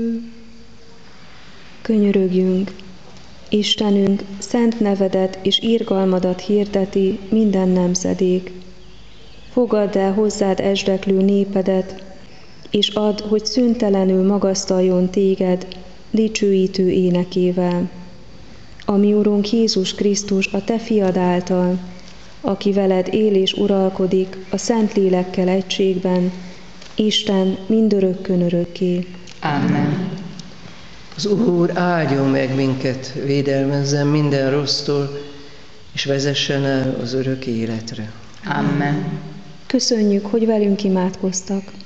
Könyörögjünk! Istenünk, szent nevedet és irgalmadat hirdeti minden nemzedék. Fogadd el hozzád esdeklő népedet, és add, hogy szüntelenül magasztaljon téged dicsőítő énekével. A mi Urunk Jézus Krisztus a te fiad által, aki veled él és uralkodik a Szentlélekkel egységben, Isten mindörökkön örökké. Amen. Az Úr áldjon meg minket, védelmezzen minden rossztól, és vezessen el az örök életre. Amen. Köszönjük, hogy velünk imádkoztak.